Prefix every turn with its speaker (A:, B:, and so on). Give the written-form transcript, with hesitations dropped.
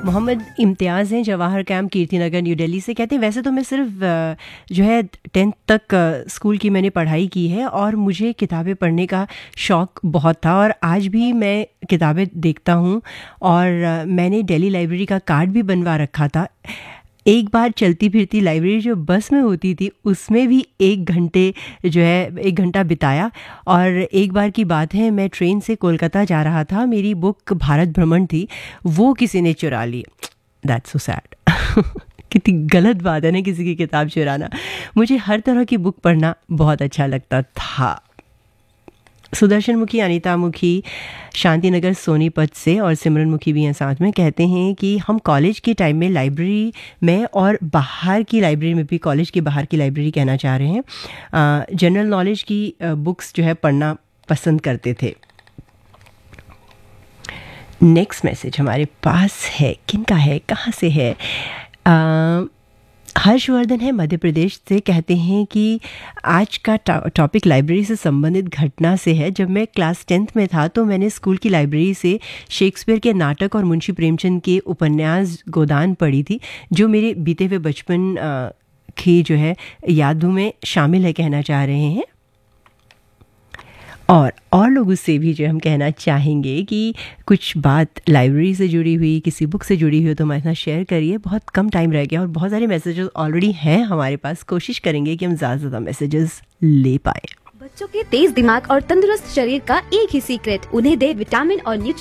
A: मोहम्मद इम्तियाज़ हैं, Jawahar camp, Kirtinagar, new Delhi से। कहते हैं वैसे तो मैं सिर्फ जो है 10th तक स्कूल की मैंने पढ़ाई की है और मुझे किताबें पढ़ने का शौक़ बहुत था और आज भी मैं किताबें देखता हूँ और मैंने दिल्ली लाइब्रेरी का कार्ड भी बनवा रखा था। एक बार चलती फिरती लाइब्रेरी जो बस में होती थी उसमें भी 1 घंटा बिताया। और एक बार की बात है, मैं ट्रेन से कोलकाता जा रहा था, मेरी बुक भारत भ्रमण थी, वो किसी ने चुरा ली। That's so sad. कितनी गलत बात है ना किसी की किताब चुराना। मुझे हर तरह की बुक पढ़ना बहुत अच्छा लगता था। सुदर्शन मुखी, अनीता मुखी शांतिनगर सोनीपत से और सिमरन मुखी भी हैं साथ में। कहते हैं कि हम कॉलेज के टाइम में लाइब्रेरी में और बाहर की लाइब्रेरी में भी, कॉलेज के बाहर की लाइब्रेरी कहना चाह रहे हैं, जनरल नॉलेज की बुक्स जो है पढ़ना पसंद करते थे। नेक्स्ट मैसेज हमारे पास है, किनका है, कहाँ से है? हर्षवर्धन है मध्य प्रदेश से। कहते हैं कि आज का टॉपिक लाइब्रेरी से संबंधित घटना से है। जब मैं क्लास 10th में था तो मैंने स्कूल की लाइब्रेरी से शेक्सपियर के नाटक और मुंशी प्रेमचंद के उपन्यास गोदान पढ़ी थी, जो मेरे बीते हुए बचपन की जो है यादों में शामिल है, कहना चाह रहे हैं। और लोगों से भी जो हम कहना चाहेंगे कि कुछ बात लाइब्रेरी से जुड़ी हुई, किसी बुक से जुड़ी हुई हो तो हमारे साथ शेयर करिए। बहुत कम टाइम रह गया और बहुत सारे मैसेजेस ऑलरेडी हैं हमारे पास। कोशिश करेंगे कि हम ज़्यादा से ज़्यादा मैसेजेस ले पाएँ।
B: बच्चों के तेज दिमाग और तंदुरुस्त शरीर का एक ही सीक्रेट, उन्हें दे विटामिन और न्यूट्रिएंट्स